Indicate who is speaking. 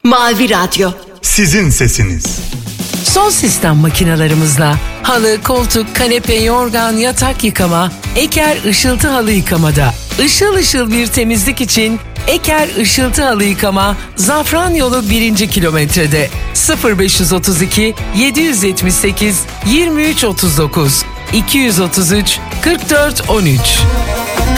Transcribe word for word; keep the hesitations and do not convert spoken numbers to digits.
Speaker 1: Mavi Radyo.
Speaker 2: Sizin sesiniz.
Speaker 3: Son sistem makinalarımızla halı, koltuk, kanepe, yorgan, yatak yıkama, Eker Işıltı Halı Yıkamada. Işıl ışıl bir temizlik için Eker Işıltı Halı Yıkama, Zafran Yolu birinci kilometrede. sıfır beş otuz iki yedi yetmiş sekiz yirmi üç otuz dokuz iki otuz üç kırk dört on üç.